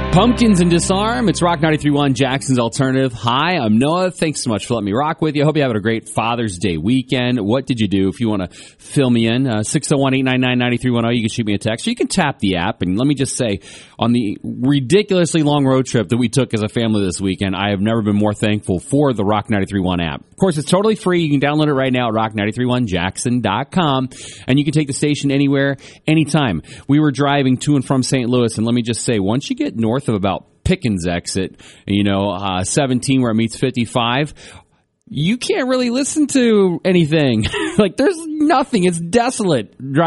Pumpkins and Disarm. It's Rock 93.1, Jackson's Alternative. Hi, I'm Noah. Thanks so much for letting me rock with you. I hope you're having a great Father's Day weekend. What did you do? If you want to fill me in, 601-899-9310, you can shoot me a text. Or you can tap the app. And let me just say, on the ridiculously long road trip that we took as a family this weekend, I have never been more thankful for the Rock 93.1 app. Of course, it's totally free. You can download it right now at rock931jackson.com. And you can take the station anywhere, anytime. We were driving to and from St. Louis, and let me just say, once you get north of about Pickens exit, 17 where it meets 55, you can't really listen to anything. Like, there's nothing. It's desolate.